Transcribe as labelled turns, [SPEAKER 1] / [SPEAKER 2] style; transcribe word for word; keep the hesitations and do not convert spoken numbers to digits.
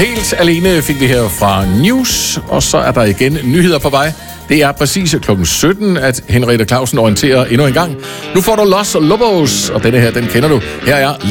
[SPEAKER 1] Helt alene fik vi her fra News, og så er der igen nyheder på vej. Det er præcis klokken sytten, at Henriette Clausen orienterer endnu en gang. Nu får du Los Lobos, og denne her, den kender du. Her er